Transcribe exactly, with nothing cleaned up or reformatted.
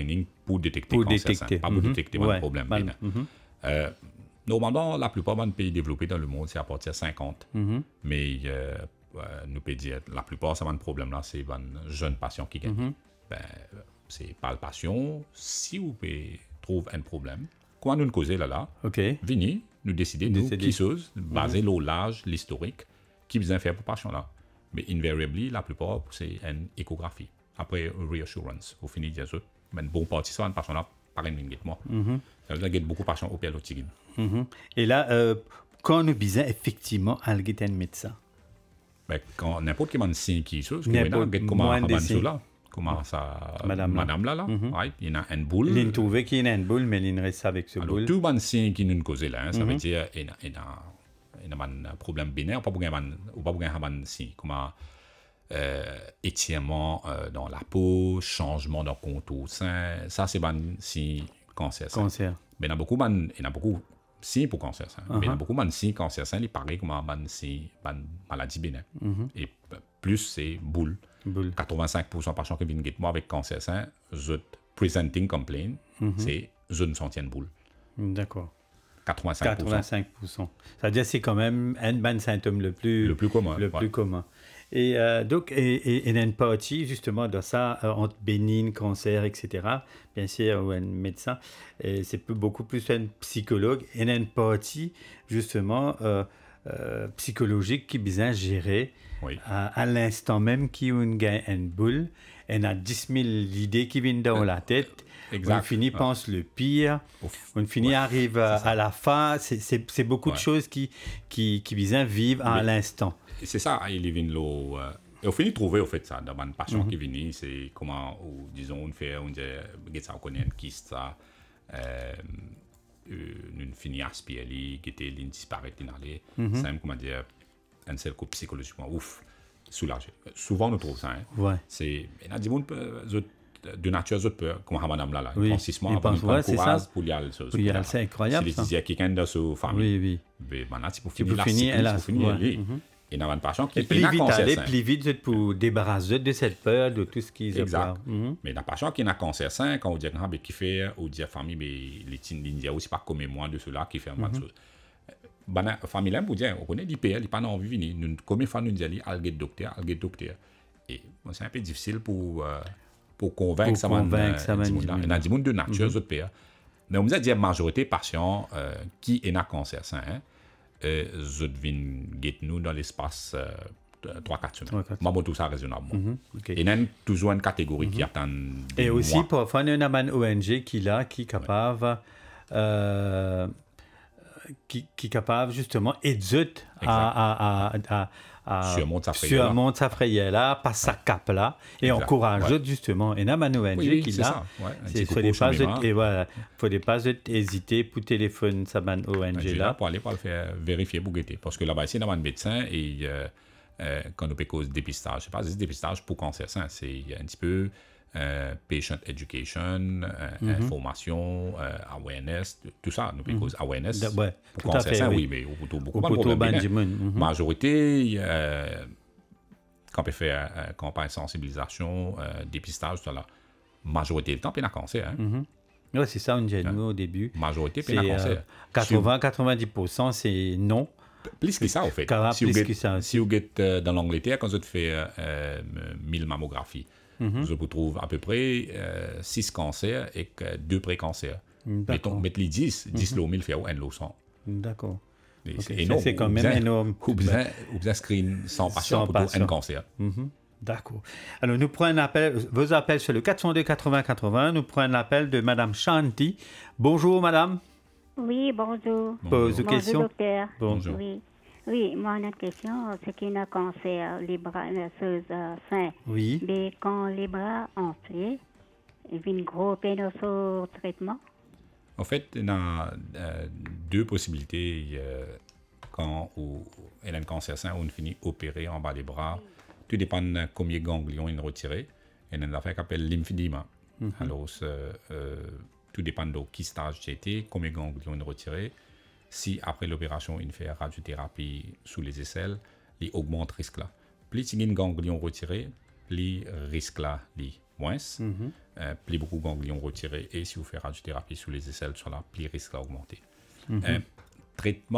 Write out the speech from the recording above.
screening pour détecter pour le cancer détecter. sein, pas pour Mhm. détecter Ouais. le problème. Mal- bénin. mhm. Euh, normalement, la plupart des pays développés dans le monde, c'est à partir de cinquante. Mhm. Mais euh, euh, nous pouvons dire, la plupart, ça va un problème là, c'est les jeunes patients qui gagnent. Mhm. Ben, c'est palpation. Si vous pouvez trouver un problème, quoi nous causer là là, OK. venez, nous décider, nous, Décider. qui chose, basé sur l'âge, l'historique, qui besoin faire pour patient là. Mais invariably, la plupart, c'est une échographie. Après, reassurance. Vous finissez de dire ça. Mais une bonne partie, ça, un patient là, par une minute, moi. Ça veut dire qu'il y a beaucoup de patients au P L O Tigine. Mhm. Et là, euh, quand nous besoin effectivement aller un médecin. Mais quand n'importe quel signe qui est ce N'importe- que comment moins on des va signes. là, comment ça, Madame là. madame là, là, right, il y a une boule. Il a trouvé qu'il y a une boule, mais il reste avec ce Alors, boule. tout bon signe qui nous cause là, hein, ça veut dire il y a il y a il y a un problème binaire, pas pour un ou pas pour un signe, comment euh, étirement euh, dans la peau, changement dans le contour sein, ça c'est un signe cancer. sein. Cancer. Mais il y en a beaucoup, man- il y en a beaucoup signes pour cancer. sein. Mais il y en a Uh-huh. beaucoup de signes cancer, sein, il paraît comme un signe, une maladie binaire. Et p- plus c'est boule. Boule. quatre-vingt-cinq pour cent par qui viennent moi avec cancer, sein, je presenting complaint, c'est je ne sens une boule. D'accord. quatre-vingt-cinq pour cent. quatre-vingt-cinq pour cent. C'est-à-dire que c'est quand même un bon symptôme le plus, Le plus commun, Le ouais. plus commun. Et euh, donc, et, et, et il y a une partie justement de ça, euh, entre bénigne, cancer, et cetera. Bien sûr, ou un médecin, et c'est plus- beaucoup plus un psychologue. Et il y a une partie justement euh, euh, psychologique qui est bien gérée Oui. à, à l'instant même qui on gagne une boule. Et il y a dix mille idées qui viennent dans la tête. exact. On finit, Ouais. pense le pire. Ouf. On finit, arrive à, à la fin. C'est- C'est c'est beaucoup de Ouais. choses qui, qui, qui visent à vivre à Mais- l'instant. Et c'est ça, il est venu là. euh, Et au final, trouver, au fait, ça, dans une passion qui est venue, c'est comment, ou, disons, on fait, on dit, euh, ça, on connaît une kyste, ça, euh, une finit aspirée, qui était, une disparaît, une allée. C'est même, comment dire, un seul coup psychologiquement, ouf, soulagé. Souvent, on trouve ça, hein. Ouais. C'est, il y a des gens, de nature, autres peur, comme madame là, là, Oui, consistement, ils pensent, ouais, c'est ça. pour y aller. Pour y aller, c'est incroyable, Si ça. les disait quelqu'un dans sa famille, Oui, oui. mais maintenant, c'est pour C'est finir pour la finir, cycle, hélas, c'est pour finir, ouais. oui. Mhm. Et il y a une passion qui Et plus n'a vite cancer aller, sein. plus vite c'est pour débarrasser de cette peur, de tout ce qui se Exact. passe. Mhm. Mais la passion qui n'a cancer sein, quand on dit ah, ben, qui fait, on dit à la famille, mais les tines l'India aussi pas comme moi de cela qui fait un mal de choses. Ben, la famille là, vous dire, on connaît l'I P L, il n'a pas envie de venir. Nous, combien de fois nous disons, algue docteur, algue docteur. Et bon, c'est un peu difficile pour, euh, pour convaincre Pour ça. convaincre ça, man, Il y a des gens de nature, autres pères. Mais on nous a dit la majorité des patients euh, qui ont un cancer sein, hein, euh, je devine guette nous dans l'espace euh, trois à quatre semaines. Trois à quatre Moi, bon, tout ça raisonnablement. Ok. Et il y a toujours une catégorie qui attend des Et aussi, mois. parfois, il y a une O N G qui, là, qui est capable, euh, qui, qui est capable justement d'aider à, à, à, à, à Surmonter sa frayeur, surmonter sa frayeur là, passer sa cape là, et Exact. encourage Ouais. justement. Et il y a une O N G Oui, oui, qui c'est là, ça. Ouais, un c'est petit faut coucou des pas au chemin. et voilà, faut des pas hésiter pour téléphoner sa ban O N G J'ai là là. pour aller pour le faire vérifier pour guetter. Parce que là-bas, ici, dans un médecin, et euh, euh, quand on peut cause dépistage, c'est pas juste dépistage pour cancer sein, c'est un petit peu euh, patient education, euh, information, euh, awareness, tout ça, nous peut cause awareness. Da- ouais, pour tout à cancer fait, sein, oui. oui, mais au bout beaucoup Au de poteau problèmes. bien. Benjamin. Mhm. Majorité, euh, quand on peut faire euh, campagne de sensibilisation, euh, dépistage, tout ça là, majorité du temps, il y a un cancer. Hein. Ouais, c'est ça, on dit nous au début. Majorité, C'est il y a un euh, cancer. quatre-vingts à quatre-vingt-dix pour cent c'est non. Plus que ça, en fait. Car Si plus vous que ça êtes, aussi. si vous êtes euh, dans l'Angleterre, quand vous faites euh, euh, mille mammographies, Mhm. vous trouvez à peu près euh, six cancers et que deux pré-cancers. D'accord. Mettons, mettez les dix, dix l'eau mille fait un l'eau cent. D'accord. Et Ok, C'est ça, énorme. c'est quand Vous même avez- énorme. Vous besoin, vous besoin screen cent patients pour patients. un cancer. Mhm. D'accord. Alors, nous prenons un appel, vos appels sur le quatre cent deux quatre-vingts quatre-vingts. Nous prenons l'appel de Madame Shanti. Bonjour, Madame. Oui, bonjour. Pose une Bonjour, question. docteur. Bonjour. Oui, oui, mon question, c'est qu'il y a un cancer, les bras, euh, euh, sein. Oui. Mais quand les bras enflés, il y a une grosse peine au traitement. En fait, il y a euh, deux possibilités. euh, quand on a un cancer sein, on finit opérer en bas des bras. Tout dépend de combien de ganglions il retiré. Il y a une affaire qui s'appelle lymphedema. Alors, c'est, euh, tout dépend de qui stage j'ai été, combien de ganglions il retiré. Si après l'opération, il fait radiothérapie sous les aisselles, il augmente le risque là. Plus il y a un ganglion retiré, plus le risque là, il moins. Mhm. Euh, plus beaucoup de ganglions retirés. Et si vous faites radiothérapie sur les aisselles, sur là, plus risque à augmenter. Mhm. Euh, traitement